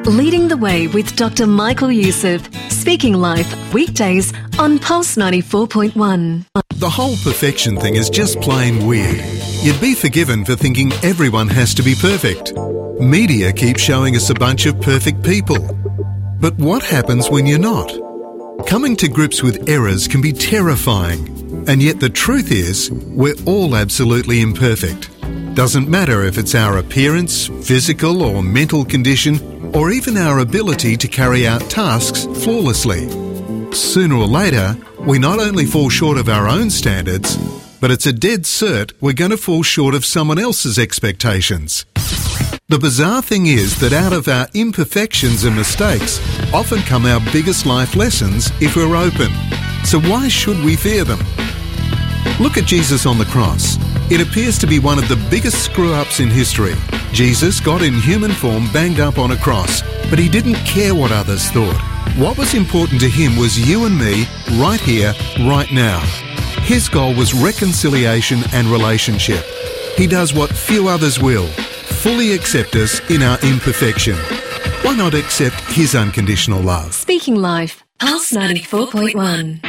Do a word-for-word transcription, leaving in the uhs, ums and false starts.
Leading the Way with Doctor Michael Youssef. Speaking Life, weekdays on Pulse ninety-four point one. The whole perfection thing is just plain weird. You'd be forgiven for thinking everyone has to be perfect. Media keeps showing us a bunch of perfect people. But what happens when you're not? Coming to grips with errors can be terrifying. And yet the truth is, we're all absolutely imperfect. Doesn't matter if it's our appearance, physical or mental condition, or even our ability to carry out tasks flawlessly. Sooner or later, we not only fall short of our own standards, but it's a dead cert we're going to fall short of someone else's expectations. The bizarre thing is that out of our imperfections and mistakes often come our biggest life lessons if we're open. So why should we fear them? Look at Jesus on the cross. It appears to be one of the biggest screw-ups in history. Jesus got in human form banged up on a cross, but he didn't care what others thought. What was important to him was you and me, right here, right now. His goal was reconciliation and relationship. He does what few others will, fully accept us in our imperfection. Why not accept his unconditional love? Speaking Life, Pulse ninety-four point one.